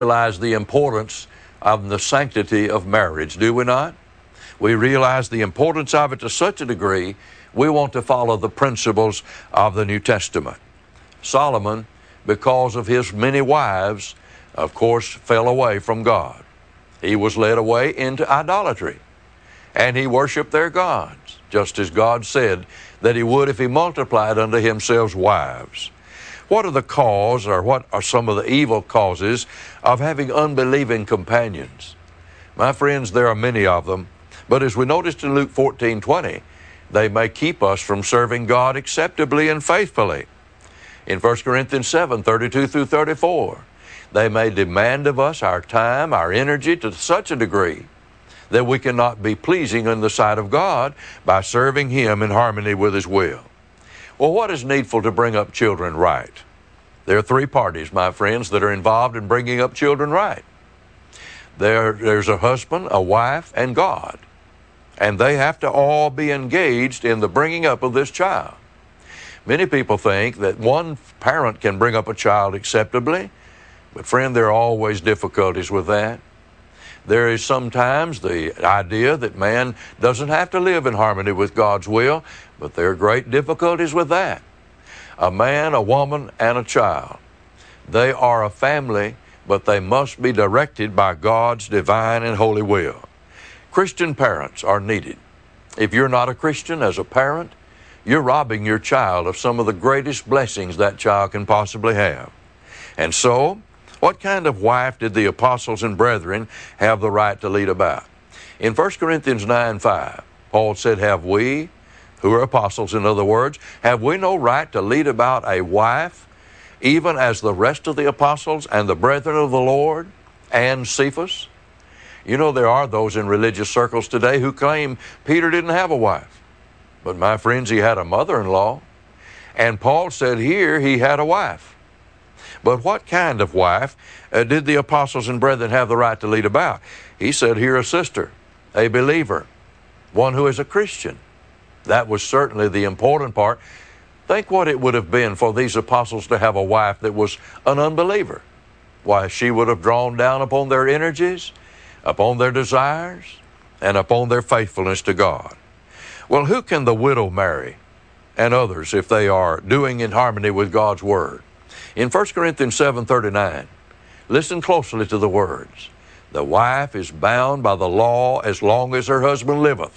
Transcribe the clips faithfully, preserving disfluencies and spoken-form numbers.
realize the importance of the sanctity of marriage, do we not? We realize the importance of it to such a degree, we want to follow the principles of the New Testament. Solomon, because of his many wives, of course, fell away from God. He was led away into idolatry, and he worshiped their gods, just as God said that he would if he multiplied unto himself wives. What are the cause, or what are some of the evil causes of having unbelieving companions? My friends, there are many of them, but as we noticed in Luke fourteen twenty, they may keep us from serving God acceptably and faithfully. In First Corinthians seven thirty-two through thirty-four, they may demand of us our time, our energy to such a degree that we cannot be pleasing in the sight of God by serving Him in harmony with His will. Well, what is needful to bring up children right? There are three parties, my friends, that are involved in bringing up children right. There, there's a husband, a wife, and God. And they have to all be engaged in the bringing up of this child. Many people think that one parent can bring up a child acceptably, but friend, there are always difficulties with that. There is sometimes the idea that man doesn't have to live in harmony with God's will, but there are great difficulties with that. A man, a woman, and a child, they are a family, but they must be directed by God's divine and holy will. Christian parents are needed. If you're not a Christian as a parent, you're robbing your child of some of the greatest blessings that child can possibly have. And so, what kind of wife did the apostles and brethren have the right to lead about? In First Corinthians nine five, Paul said, have we, who are apostles in other words, have we no right to lead about a wife, even as the rest of the apostles and the brethren of the Lord and Cephas? You know, there are those in religious circles today who claim Peter didn't have a wife. But my friends, he had a mother-in-law. And Paul said here he had a wife. But what kind of wife uh, did the apostles and brethren have the right to lead about? He said here a sister, a believer, one who is a Christian. That was certainly the important part. Think what it would have been for these apostles to have a wife that was an unbeliever. Why, she would have drawn down upon their energies, upon their desires, and upon their faithfulness to God. Well, who can the widow marry and others if they are doing in harmony with God's Word? In First Corinthians seven thirty-nine, listen closely to the words. The wife is bound by the law as long as her husband liveth.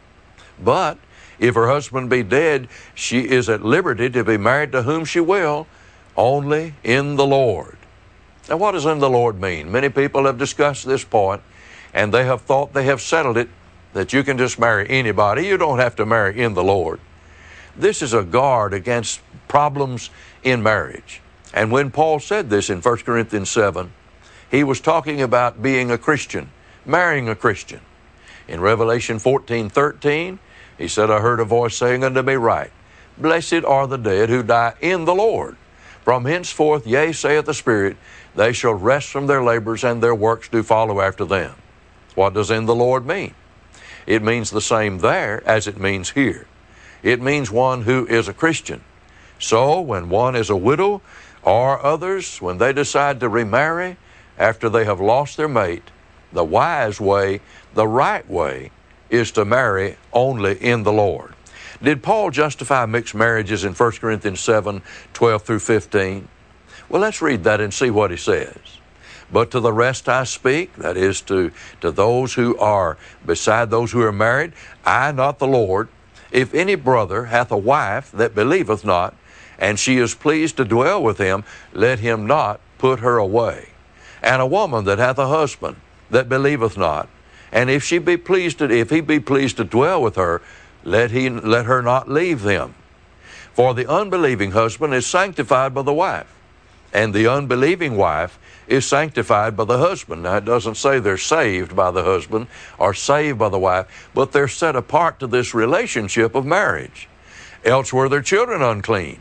But if her husband be dead, she is at liberty to be married to whom she will, only in the Lord. Now, what does in the Lord mean? Many people have discussed this point, and they have thought they have settled it, that you can just marry anybody. You don't have to marry in the Lord. This is a guard against problems in marriage. And when Paul said this in First Corinthians seven, he was talking about being a Christian, marrying a Christian. In Revelation fourteen thirteen, he said, I heard a voice saying unto me, Right, blessed are the dead who die in the Lord. From henceforth, yea, saith the Spirit, they shall rest from their labors, and their works do follow after them. What does in the Lord mean? It means the same there as it means here. It means one who is a Christian. So when one is a widow, or others, when they decide to remarry after they have lost their mate, the wise way, the right way, is to marry only in the Lord. Did Paul justify mixed marriages in First Corinthians seven twelve through fifteen? Well, let's read that and see what he says. But to the rest I speak, that is to, to those who are beside those who are married, I, not the Lord, if any brother hath a wife that believeth not, and she is pleased to dwell with him, let him not put her away. And a woman that hath a husband that believeth not, and if she be pleased to, if he be pleased to dwell with her, let he let her not leave them. For the unbelieving husband is sanctified by the wife, and the unbelieving wife is sanctified by the husband. Now, it doesn't say they're saved by the husband or saved by the wife, but they're set apart to this relationship of marriage. Else were their children unclean.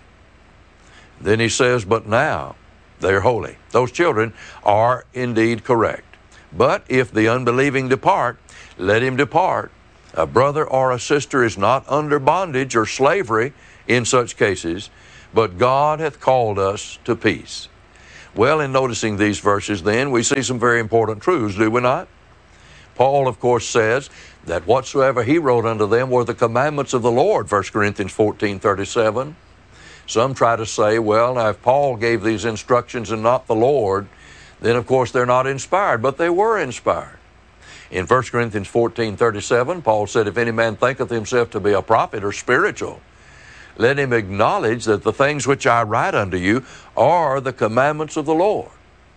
Then he says, but now they're holy. Those children are indeed correct. But if the unbelieving depart, let him depart. A brother or a sister is not under bondage or slavery in such cases, but God hath called us to peace. Well, in noticing these verses then, we see some very important truths, do we not? Paul, of course, says that whatsoever he wrote unto them were the commandments of the Lord, First Corinthians fourteen thirty-seven. Some try to say, well, now if Paul gave these instructions and not the Lord, then of course they're not inspired, but they were inspired. In First Corinthians fourteen thirty-seven, Paul said, if any man thinketh himself to be a prophet or spiritual, let him acknowledge that the things which I write unto you are the commandments of the Lord.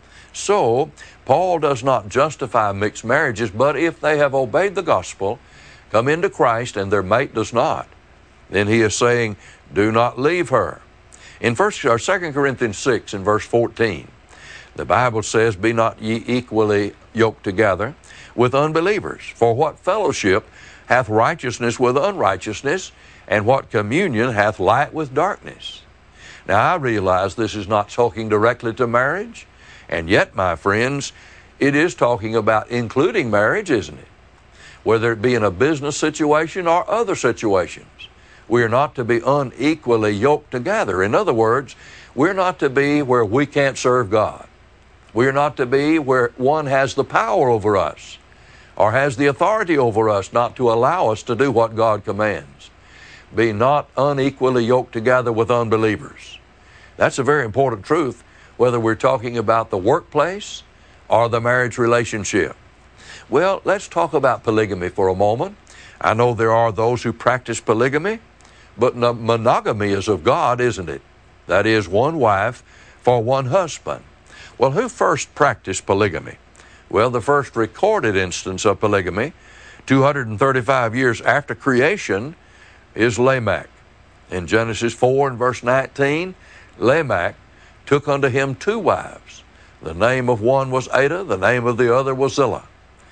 So, Paul does not justify mixed marriages, but if they have obeyed the gospel, come into Christ, and their mate does not, then he is saying, do not leave her. In first, or Second Corinthians six, in verse fourteen, the Bible says, be not ye equally yoked together with unbelievers. For what fellowship hath righteousness with unrighteousness, and what communion hath light with darkness? Now, I realize this is not talking directly to marriage, and yet, my friends, it is talking about including marriage, isn't it? Whether it be in a business situation or other situations. We are not to be unequally yoked together. In other words, we're not to be where we can't serve God. We are not to be where one has the power over us or has the authority over us not to allow us to do what God commands. Be not unequally yoked together with unbelievers. That's a very important truth, whether we're talking about the workplace or the marriage relationship. Well, let's talk about polygamy for a moment. I know there are those who practice polygamy, but monogamy is of God, isn't it? That is, one wife for one husband. Well, who first practiced polygamy? Well, the first recorded instance of polygamy, two hundred thirty-five years after creation, is Lamech. In Genesis four and verse nineteen, Lamech took unto him two wives. The name of one was Adah, the name of the other was Zillah.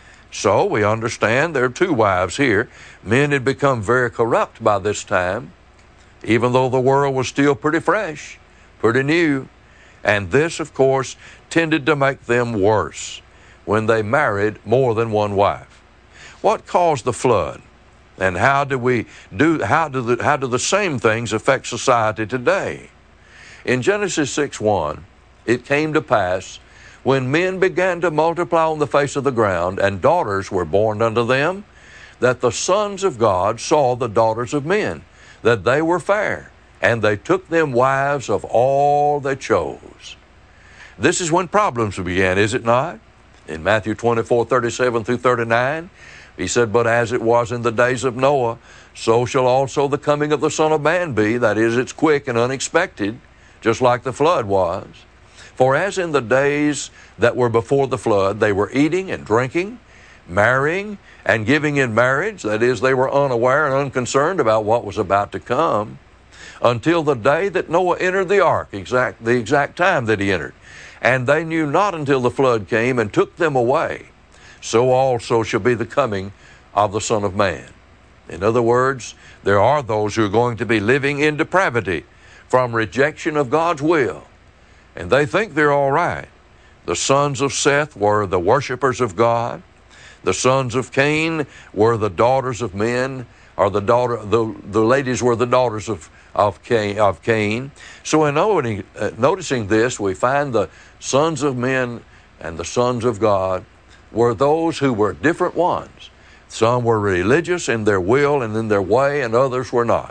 So we understand there are two wives here. Men had become very corrupt by this time, even though the world was still pretty fresh, pretty new. And this, of course, tended to make them worse when they married more than one wife. What caused the flood? And how do we do, how do the, how do the same things affect society today? In Genesis six one, it came to pass, when men began to multiply on the face of the ground, and daughters were born unto them, that the sons of God saw the daughters of men, that they were fair, and they took them wives of all they chose. This is when problems began, is it not? In Matthew twenty-four, thirty-seven through thirty-nine, he said, but as it was in the days of Noah, so shall also the coming of the Son of Man be. That is, it's quick and unexpected, just like the flood was. For as in the days that were before the flood, they were eating and drinking, marrying and giving in marriage. That is, they were unaware and unconcerned about what was about to come, until the day that Noah entered the ark, exact, the exact time that he entered. And they knew not until the flood came and took them away. So also shall be the coming of the Son of Man. In other words, there are those who are going to be living in depravity from rejection of God's will. And they think they're all right. The sons of Seth were the worshipers of God. The sons of Cain were the daughters of men, or the daughter, the, the ladies were the daughters of, of, Cain, of Cain. So in noting, uh, noticing this, we find the sons of men and the sons of God were those who were different ones. Some were religious in their will and in their way, and others were not.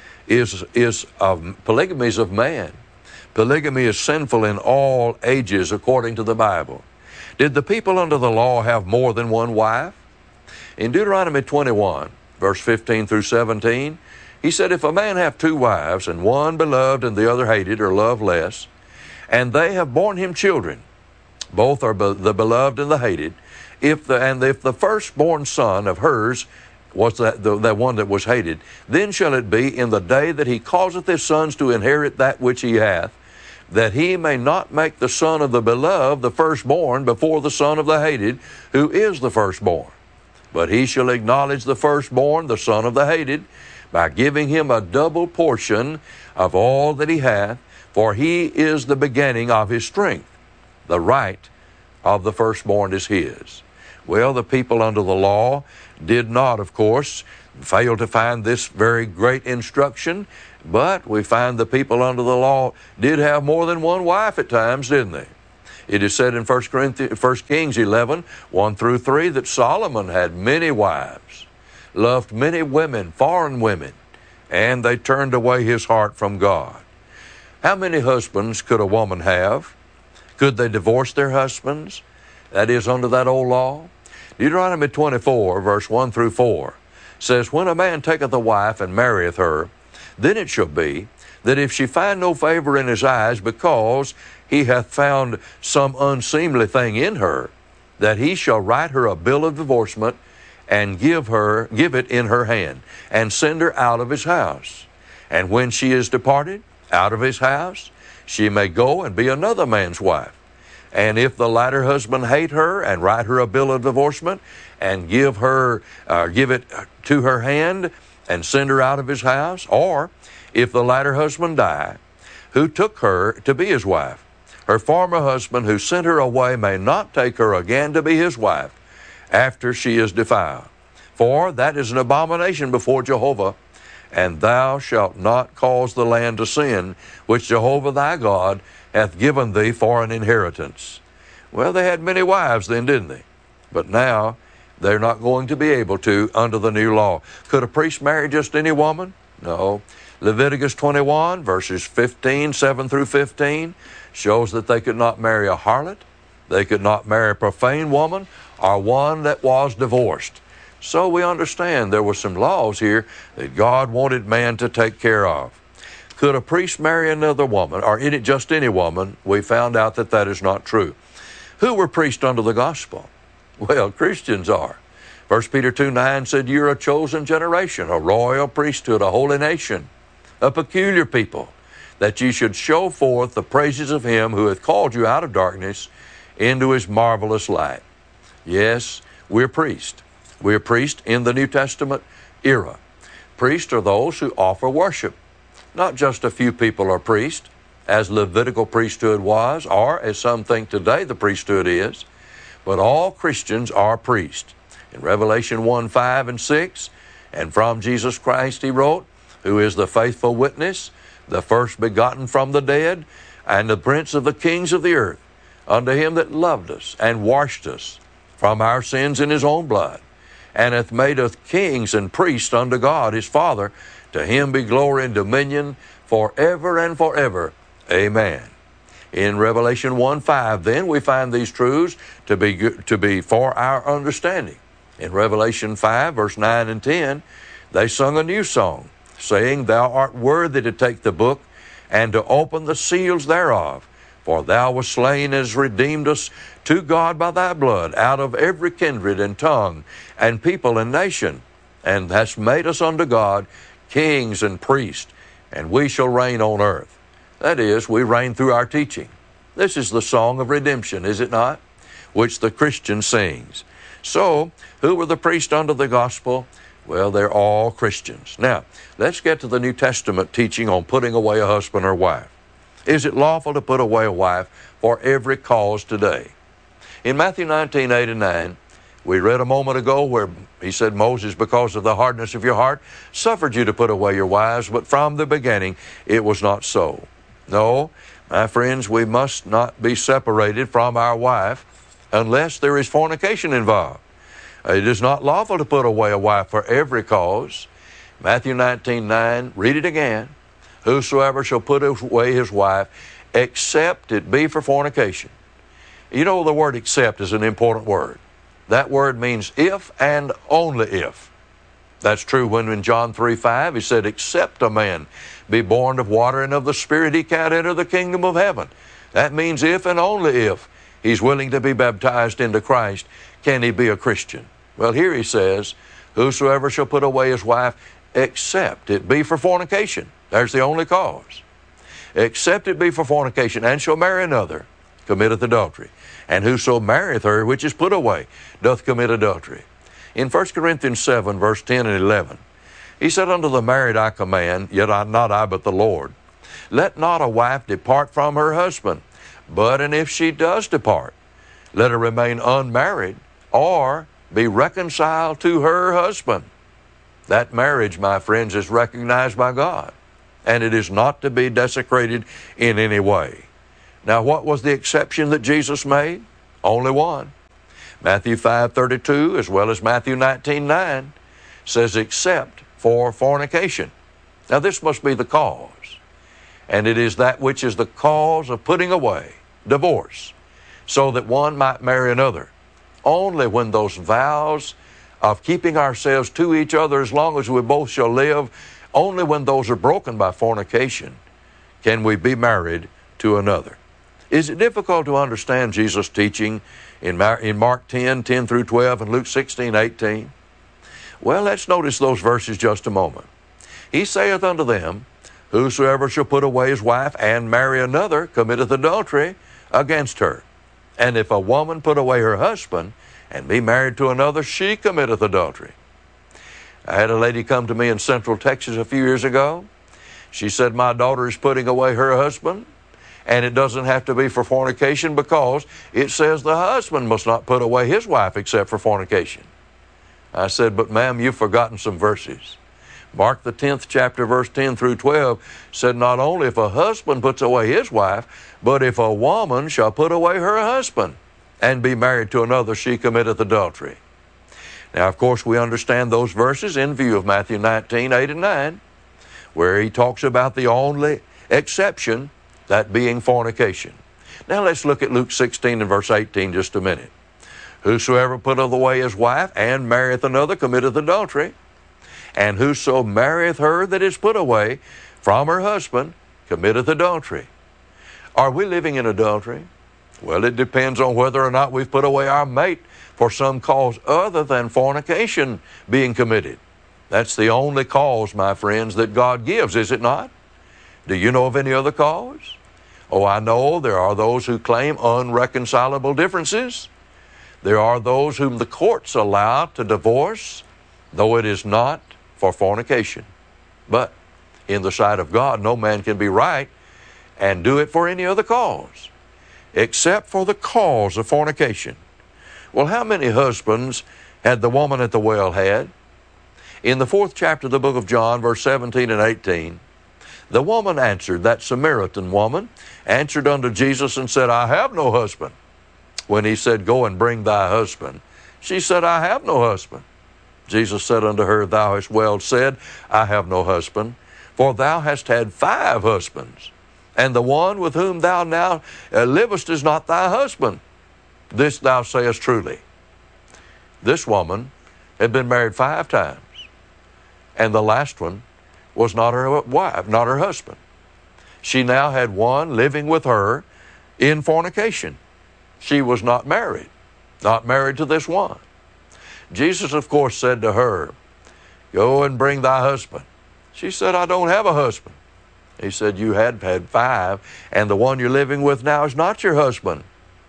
Is, is of, polygamy is of man. Polygamy is sinful in all ages according to the Bible. Did the people under the law have more than one wife? In Deuteronomy twenty-one, verse fifteen through seventeen, he said, if a man have two wives, and one beloved and the other hated or loved less, and they have borne him children, both are be- the beloved and the hated, if the, and if the firstborn son of hers was that the, the one that was hated, then shall it be in the day that he causeth his sons to inherit that which he hath, that he may not make the son of the beloved the firstborn before the son of the hated, who is the firstborn. But he shall acknowledge the firstborn, the son of the hated, by giving him a double portion of all that he hath, for he is the beginning of his strength. The right of the firstborn is his. Well, the people under the law did not, of course, fail to find this very great instruction, but we find the people under the law did have more than one wife at times, didn't they? It is said in First Kings eleven, one through three, that Solomon had many wives, loved many women, foreign women, and they turned away his heart from God. How many husbands could a woman have? Could they divorce their husbands? That is, under that old law. Deuteronomy twenty-four, verse one through four, says, When a man taketh a wife and marrieth her, then it shall be that if she find no favor in his eyes, because he hath found some unseemly thing in her, that he shall write her a bill of divorcement, and give her give it in her hand, and send her out of his house. And when she is departed out of his house, she may go and be another man's wife. And if the latter husband hate her, and write her a bill of divorcement, and give her uh, give it to her hand, and send her out of his house, or if the latter husband die, who took her to be his wife, her former husband who sent her away may not take her again to be his wife after she is defiled. For that is an abomination before Jehovah, and thou shalt not cause the land to sin, which Jehovah thy God hath given thee for an inheritance. Well, they had many wives then, didn't they? But now they're not going to be able to under the new law. Could a priest marry just any woman? No. Leviticus twenty-one, verses fifteen, seven through fifteen, shows that they could not marry a harlot, they could not marry a profane woman, or one that was divorced. So we understand there were some laws here that God wanted man to take care of. Could a priest marry another woman, or any, just any woman? We found out that that is not true. Who were priests under the gospel? Well, Christians are. First Peter two nine said, You're a chosen generation, a royal priesthood, a holy nation, a peculiar people, that ye should show forth the praises of him who hath called you out of darkness into his marvelous light. Yes, we're priests. We're priests in the New Testament era. Priests are those who offer worship. Not just a few people are priests, as Levitical priesthood was, or as some think today the priesthood is, but all Christians are priests. In Revelation one, five, and six, and from Jesus Christ he wrote, who is the faithful witness, the first begotten from the dead, and the prince of the kings of the earth, unto him that loved us and washed us from our sins in his own blood, and hath made us kings and priests unto God his Father. To him be glory and dominion forever and forever. Amen. In Revelation one five, then, we find these truths to be, to be for our understanding. In Revelation five, verse nine and ten, they sung a new song, saying, Thou art worthy to take the book and to open the seals thereof. For thou wast slain and hast redeemed us to God by thy blood out of every kindred and tongue and people and nation, and hast made us unto God kings and priests, and we shall reign on earth. That is, we reign through our teaching. This is the song of redemption, is it not? Which the Christian sings. So, who were the priests under the gospel? Well, they're all Christians. Now, let's get to the New Testament teaching on putting away a husband or wife. Is it lawful to put away a wife for every cause today? In Matthew nineteen, eight and nine, we read a moment ago where he said, Moses, because of the hardness of your heart, suffered you to put away your wives, but from the beginning it was not so. No, my friends, we must not be separated from our wife unless there is fornication involved. It is not lawful to put away a wife for every cause. Matthew nineteen, nine, read it again. Whosoever shall put away his wife, except it be for fornication. You know, the word except is an important word. That word means if and only if. That's true when in John three five he said, except a man be born of water and of the Spirit, he can't enter the kingdom of heaven. That means if and only if he's willing to be baptized into Christ, can he be a Christian. Well, here he says, whosoever shall put away his wife, except it be for fornication. There's the only cause. Except it be for fornication, and shall marry another, committeth adultery. And whoso marrieth her which is put away doth commit adultery. In First Corinthians seven, verse ten and eleven, he said, Unto the married I command, yet I, not I, but the Lord, let not a wife depart from her husband, but and if she does depart, let her remain unmarried, or be reconciled to her husband. That marriage, my friends, is recognized by God, and it is not to be desecrated in any way. Now, what was the exception that Jesus made? Only one. Matthew five thirty-two, as well as Matthew nineteen nine, says, except for fornication. Now, this must be the cause. And it is that which is the cause of putting away, divorce, so that one might marry another. Only when those vows of keeping ourselves to each other as long as we both shall live, only when those are broken by fornication can we be married to another. Is it difficult to understand Jesus' teaching in Mark ten, ten through twelve, and Luke sixteen, eighteen? Well, let's notice those verses just a moment. He saith unto them, whosoever shall put away his wife and marry another committeth adultery against her. And if a woman put away her husband and be married to another, she committeth adultery. I had a lady come to me in Central Texas a few years ago. She said, my daughter is putting away her husband, and it doesn't have to be for fornication because it says the husband must not put away his wife except for fornication. I said, but ma'am, you've forgotten some verses. Mark the tenth chapter, verse ten through twelve, said not only if a husband puts away his wife, but if a woman shall put away her husband and be married to another, she committeth adultery. Now, of course, we understand those verses in view of Matthew nineteen, eight and nine, where he talks about the only exception, that being fornication. Now, let's look at Luke sixteen and verse eighteen just a minute. Whosoever putteth away his wife and marrieth another committeth adultery. And whoso marrieth her that is put away from her husband committeth adultery. Are we living in adultery? Well, it depends on whether or not we've put away our mate for some cause other than fornication being committed. That's the only cause, my friends, that God gives, is it not? Do you know of any other cause? Oh, I know there are those who claim unreconcilable differences. There are those whom the courts allow to divorce, though it is not for fornication. But in the sight of God, no man can be right and do it for any other cause, except for the cause of fornication. Well, how many husbands had the woman at the well had? In the fourth chapter of the book of John, verse seventeen and eighteen, the woman answered, that Samaritan woman, answered unto Jesus and said, I have no husband. When he said, go and bring thy husband, she said, I have no husband. Jesus said unto her, thou hast well said, I have no husband, for thou hast had five husbands, and the one with whom thou now uh, livest is not thy husband. This thou sayest truly. This woman had been married five times, and the last one was not her wife, not her husband. She now had one living with her in fornication. She was not married, not married to this one. Jesus, of course, said to her, go and bring thy husband. She said, I don't have a husband. He said, you had had five, and the one you're living with now is not your husband.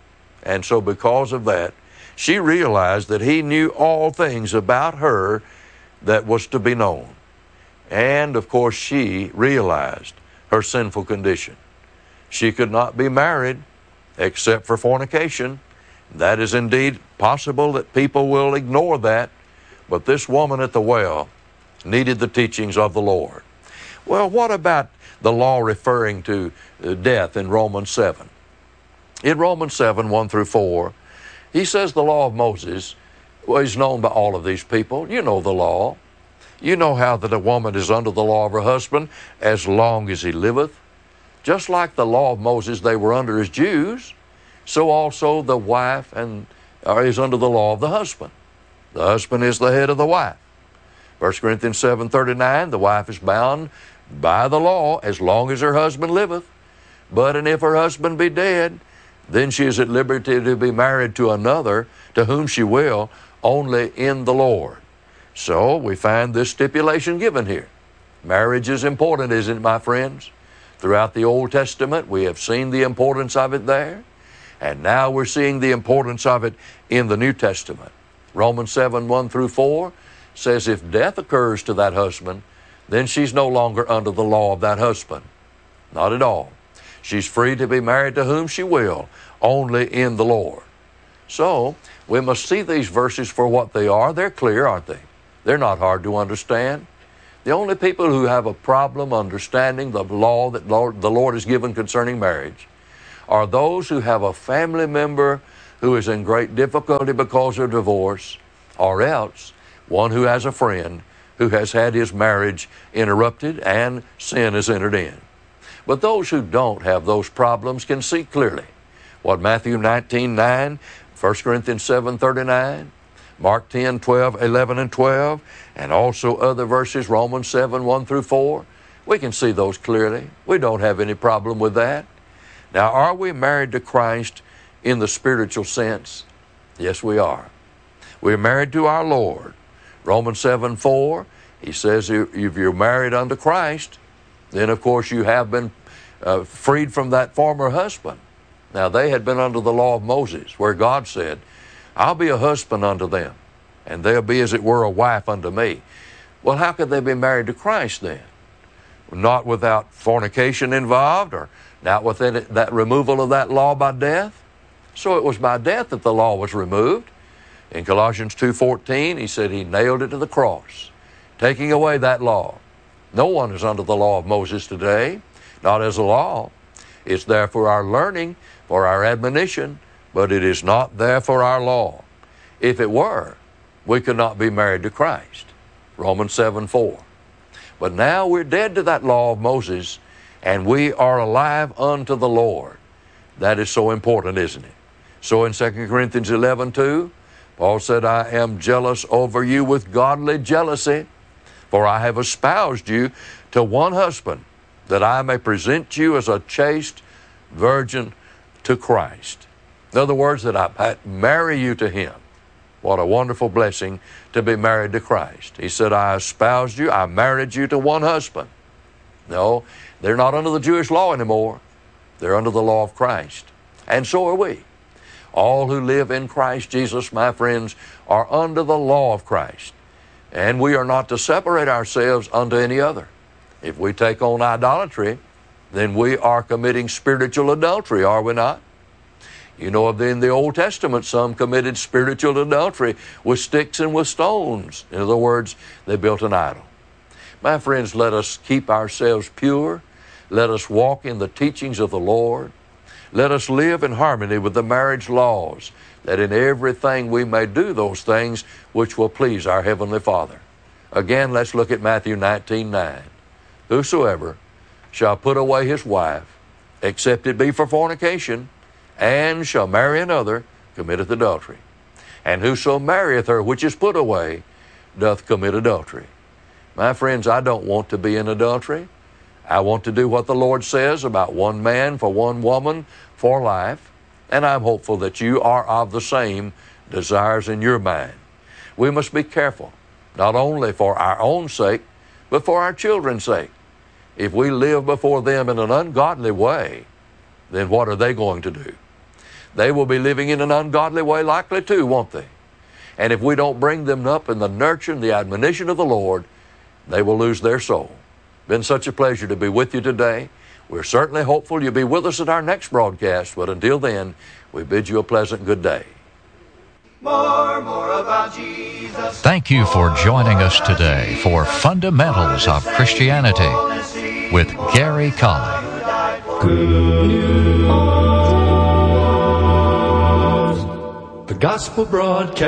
And so because of that, she realized that he knew all things about her that was to be known. And, of course, she realized her sinful condition. She could not be married except for fornication. That is indeed possible that people will ignore that, but this woman at the well needed the teachings of the Lord. Well, what about the law referring to death in Romans seven? In Romans seven, one through four, he says the law of Moses is known by all of these people. You know the law. You know how that a woman is under the law of her husband as long as he liveth. Just like the law of Moses they were under as Jews, so also the wife and or is under the law of the husband. The husband is the head of the wife. First Corinthians seven thirty-nine, the wife is bound by the law as long as her husband liveth. But and if her husband be dead, then she is at liberty to be married to another, to whom she will, only in the Lord. So we find this stipulation given here. Marriage is important, isn't it, my friends? Throughout the Old Testament, we have seen the importance of it there. And now we're seeing the importance of it in the New Testament. Romans seven, one through four says if death occurs to that husband, then she's no longer under the law of that husband. Not at all. She's free to be married to whom she will, only in the Lord. So we must see these verses for what they are. They're clear, aren't they? They're not hard to understand. The only people who have a problem understanding the law that Lord, the Lord has given concerning marriage are those who have a family member who is in great difficulty because of divorce, or else one who has a friend who has had his marriage interrupted and sin has entered in. But those who don't have those problems can see clearly what Matthew nineteen nine, First Corinthians seven thirty-nine, Mark ten twelve, eleven, and twelve, and also other verses, Romans seven one through four. We can see those clearly. We don't have any problem with that. Now, are we married to Christ in the spiritual sense? Yes, we are. We're married to our Lord. Romans seven four, he says if you're married unto Christ, then of course you have been uh, freed from that former husband. Now, they had been under the law of Moses, where God said, I'll be a husband unto them, and they'll be as it were a wife unto me. Well, how could they be married to Christ then? Not without fornication involved, or not within it, that removal of that law by death. So it was by death that the law was removed. In Colossians two fourteen, he said he nailed it to the cross, taking away that law. No one is under the law of Moses today, not as a law. It's there for our learning, for our admonition, but it is not there for our law. If it were, we could not be married to Christ. Romans seven four. But now we're dead to that law of Moses, and we are alive unto the Lord. That is so important, isn't it? So in Second Corinthians eleven two, Paul said, I am jealous over you with godly jealousy, for I have espoused you to one husband, that I may present you as a chaste virgin to Christ. In other words, that I marry you to Him. What a wonderful blessing to be married to Christ. He said, I espoused you, I married you to one husband. No, they're not under the Jewish law anymore. They're under the law of Christ. And so are we. All who live in Christ Jesus, my friends, are under the law of Christ. And we are not to separate ourselves unto any other. If we take on idolatry, then we are committing spiritual adultery, are we not? You know, in the Old Testament, some committed spiritual adultery with sticks and with stones. In other words, they built an idol. My friends, let us keep ourselves pure. Let us walk in the teachings of the Lord. Let us live in harmony with the marriage laws, that in everything we may do those things which will please our Heavenly Father. Again, let's look at Matthew nineteen nine. Whosoever shall put away his wife, except it be for fornication, and shall marry another, committeth adultery. And whoso marrieth her which is put away, doth commit adultery. My friends, I don't want to be in adultery. I want to do what the Lord says about one man for one woman for life, and I'm hopeful that you are of the same desires in your mind. We must be careful, not only for our own sake, but for our children's sake. If we live before them in an ungodly way, then what are they going to do? They will be living in an ungodly way likely too, won't they? And if we don't bring them up in the nurture and the admonition of the Lord, they will lose their soul. Been such a pleasure to be with you today. We're certainly hopeful you'll be with us at our next broadcast, but until then, we bid you a pleasant good day. More, more about Jesus. Thank you for joining us today for Fundamentals of Christianity with Gary Colley. Good news. The Gospel Broadcast.